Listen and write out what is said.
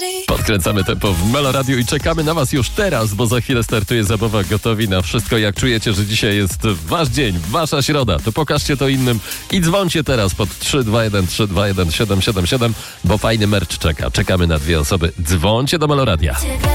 Podkręcamy tempo w Melo Radio i czekamy na was już teraz, bo za chwilę startuje zabawa Gotowi na wszystko. Jak czujecie, że dzisiaj jest wasz dzień, wasza środa, to pokażcie to innym i dzwońcie teraz pod 321 777, bo fajny merch czeka. Czekamy na 2 osoby. Dzwońcie do Melo Radia.